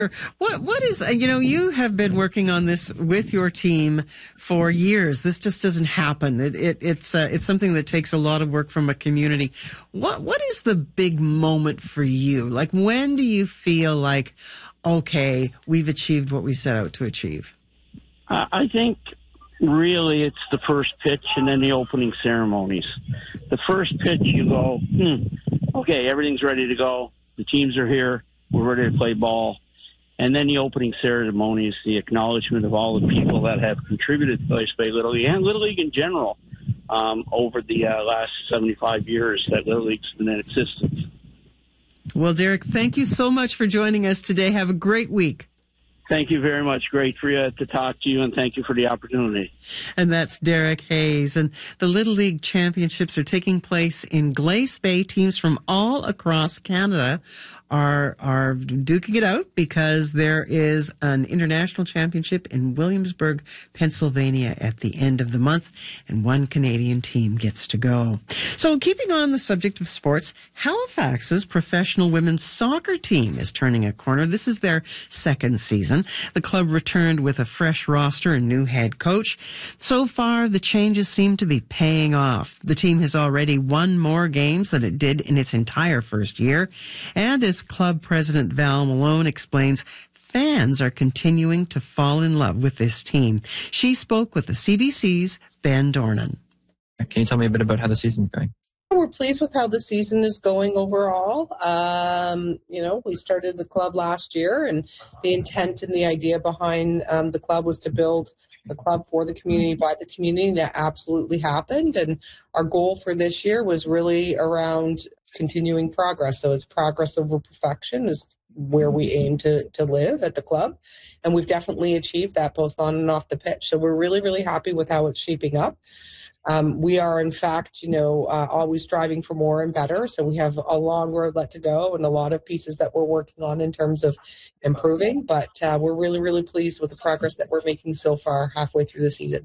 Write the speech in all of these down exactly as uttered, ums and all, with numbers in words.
What what is you know you have been working on this with your team for years. This just doesn't happen. It, it it's uh, it's something that takes a lot of work from a community. What what is the big moment for you? Like, when do you feel like, okay, we've achieved what we set out to achieve? Uh, I think really it's the first pitch and then the opening ceremonies. The first pitch, you go, hmm, okay, everything's ready to go. The teams are here. We're ready to play ball. And then the opening ceremony is the acknowledgement of all the people that have contributed to Glace Bay Little League and Little League in general um, over the uh, last seventy-five years that Little League's been in existence. Well, Derek, thank you so much for joining us today. Have a great week. Thank you very much. Great for you to talk to you, and thank you for the opportunity. And that's Derek Hayes. And the Little League Championships are taking place in Glace Bay. Teams from all across Canada are are duking it out because there is an international championship in Williamsburg, Pennsylvania at the end of the month, and one Canadian team gets to go. So keeping on the subject of sports, Halifax's professional women's soccer team is turning a corner. This is their second season. The club returned with a fresh roster and new head coach. So far, the changes seem to be paying off. The team has already won more games than it did in its entire first year, and as club president Val Malone explains, fans are continuing to fall in love with this team. She spoke with the C B C's Ben Dornan. Can you tell me a bit about how the season's going? We're pleased with how the season is going overall. Um, you know, we started the club last year, and the intent and the idea behind um, the club was to build a club for the community, by the community. That absolutely happened. And our goal for this year was really around continuing progress. So it's progress over perfection is where we aim to, to live at the club. And we've definitely achieved that both on and off the pitch. So we're really, really happy with how it's shaping up. Um, we are, in fact, you know, uh, always striving for more and better. So we have a long road left to go and a lot of pieces that we're working on in terms of improving. But uh, we're really, really pleased with the progress that we're making so far halfway through the season.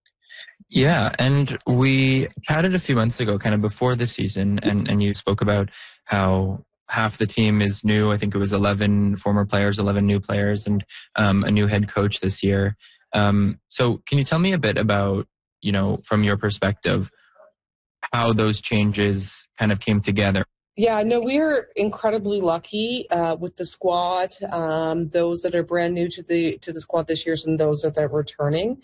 Yeah, and we chatted a few months ago, kind of before the season, and, and you spoke about how half the team is new. I think it was eleven former players, eleven new players, and um, a new head coach this year. Um, so can you tell me a bit about, you know, from your perspective, how those changes kind of came together? Yeah, no, we are incredibly lucky uh, with the squad. Um, those that are brand new to the to the squad this year, and those that are returning,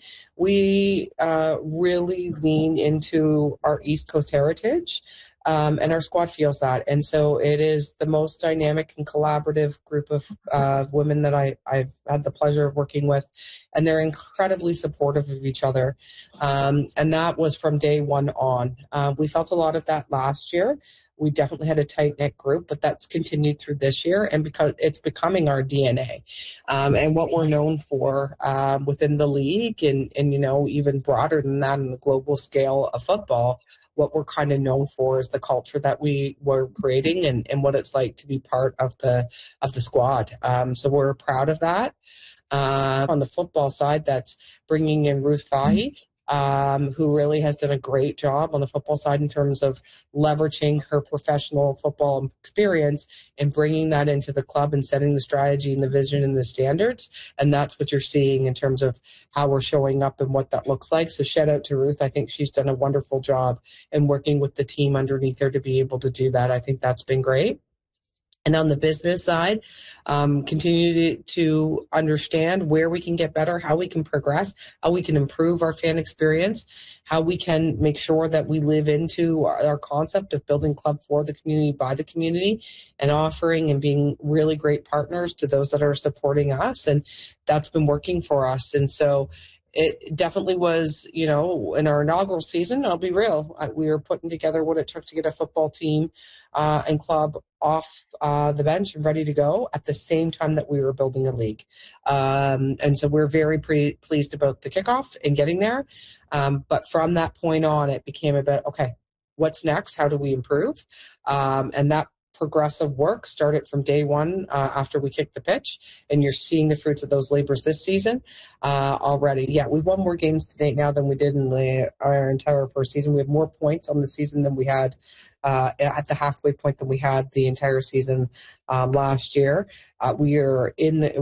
we uh, really lean into our East Coast heritage, um, and our squad feels that. And so it is the most dynamic and collaborative group of uh, women that I, I've had the pleasure of working with, and they're incredibly supportive of each other. Um, and that was from day one on. Uh, we felt a lot of that last year. We definitely had a tight-knit group, but that's continued through this year, and because it's becoming our D N A um, and what we're known for um, within the league, and, and, you know, even broader than that in the global scale of football, what we're kind of known for is the culture that we were creating and, and what it's like to be part of the of the squad. Um, so we're proud of that. Uh, on the football side, that's bringing in Ruth Fahy, um, who really has done a great job on the football side in terms of leveraging her professional football experience and bringing that into the club and setting the strategy and the vision and the standards. And that's what you're seeing in terms of how we're showing up and what that looks like. So shout out to Ruth. I think she's done a wonderful job in working with the team underneath her to be able to do that. I think that's been great. And on the business side, um, continue to, to understand where we can get better, how we can progress, how we can improve our fan experience, how we can make sure that we live into our, our concept of building club for the community, by the community, and offering and being really great partners to those that are supporting us. And that's been working for us. And so it definitely was, you know, in our inaugural season, I'll be real, we were putting together what it took to get a football team uh, and club off uh, the bench and ready to go at the same time that we were building a league. Um, and so we're very pre- pleased about the kickoff and getting there. Um, but from that point on, it became about, okay, what's next? How do we improve? Um, and that progressive work started from day one uh, after we kicked the pitch, and you're seeing the fruits of those labors this season uh, already. Yeah, we've won more games to date now than we did in the, our entire first season. We have more points on the season than we had uh, at the halfway point than we had the entire season um, last year. Uh, we are in the